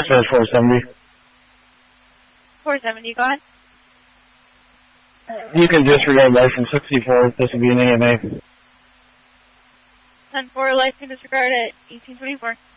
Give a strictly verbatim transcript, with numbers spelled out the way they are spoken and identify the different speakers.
Speaker 1: Says four seventy.
Speaker 2: four seventy, go ahead.
Speaker 1: You can disregard license sixty-four. This will be an A M A.
Speaker 2: ten four, license disregard at eighteen twenty-four.